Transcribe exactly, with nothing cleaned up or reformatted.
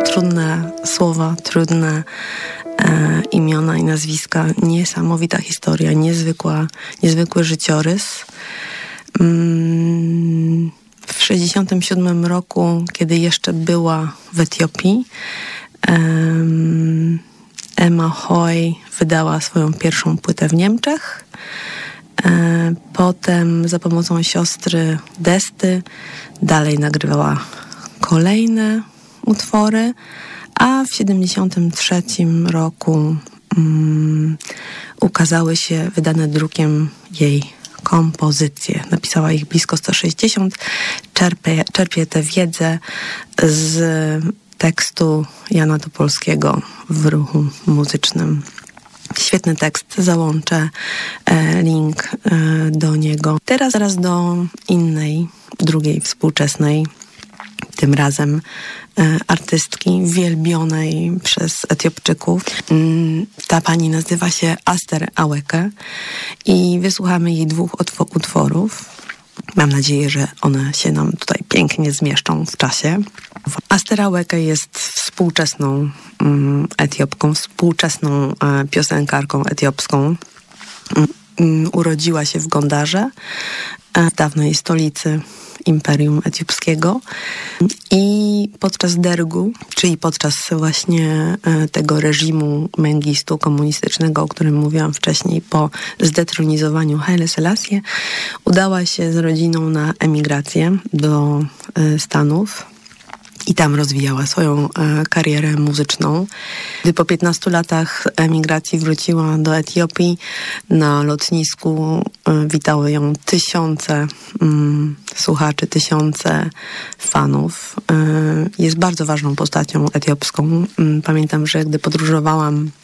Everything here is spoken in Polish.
trudne słowa, trudne e, imiona i nazwiska. Niesamowita historia, niezwykła, niezwykły życiorys. Mm, w sześćdziesiątym siódmym roku, kiedy jeszcze była w Etiopii, em, Emma Hoy wydała swoją pierwszą płytę w Niemczech. E, potem za pomocą siostry Desty dalej nagrywała kolejne utwory, a w siedemdziesiątym trzecim roku um, ukazały się wydane drukiem jej kompozycje. Napisała ich blisko sto sześćdziesiąt. Czerpie, czerpie tę wiedzę z tekstu Jana Topolskiego w ruchu muzycznym. Świetny tekst, załączę e, link e, do niego. Teraz zaraz do innej, drugiej współczesnej, tym razem e, artystki wielbionej przez Etiopczyków. Mm, ta pani nazywa się Aster Aweke i wysłuchamy jej dwóch otw- utworów. Mam nadzieję, że one się nam tutaj pięknie zmieszczą w czasie. Aster Aweke jest współczesną um, Etiopką, współczesną e, piosenkarką etiopską. Um, urodziła się w Gondarze, e, w dawnej stolicy Imperium Etiopskiego, i podczas dergu, czyli podczas właśnie e, tego reżimu Mengistu komunistycznego, o którym mówiłam wcześniej, po zdetronizowaniu Haile Selassie, udała się z rodziną na emigrację do e, Stanów i tam rozwijała swoją e, karierę muzyczną. Gdy po piętnastu latach emigracji wróciła do Etiopii, na lotnisku e, witały ją tysiące mm, słuchaczy, tysiące fanów. E, jest bardzo ważną postacią etiopską. Pamiętam, że gdy podróżowałam